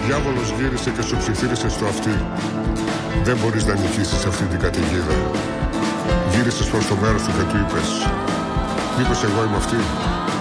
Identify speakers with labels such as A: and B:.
A: διάβολος γύρισε και σου ψιθύρισε στο αυτί. Δεν μπορείς να νικήσεις αυτή την καταιγίδα. Γύρισες προς το μέρος του και του είπες: μήπως εγώ είμαι αυτή?